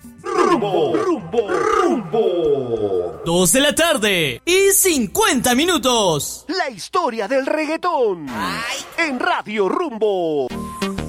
Rumbo. 2 de la tarde y 50 minutos. La historia del reggaetón. En Radio Rumbo.